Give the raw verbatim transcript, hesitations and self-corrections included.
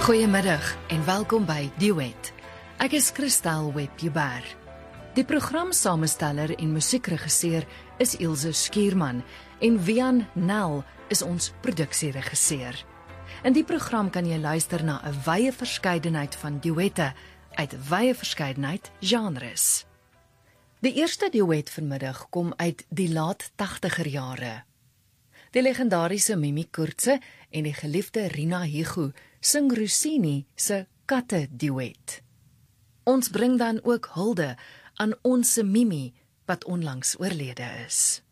Goeiemiddag en welkom by Duet. Ek is Christel Webb-Joubert. Die programsamesteller en musiekregisseur is Ilse Skierman en Wian Nel is ons produksieregisseur. In die program kan jy luister na 'n wye verskeidenheid van duette uit 'n wye verskeidenheid genres. Die eerste duet vanmiddag kom uit die laat tagtiger jare. Die legendariese Mimi Koortse en die geliefde Rina Hugo sing Rossini se Katte duet. Ons bring dan ook hulde aan ons Mimi wat onlangs oorlede is.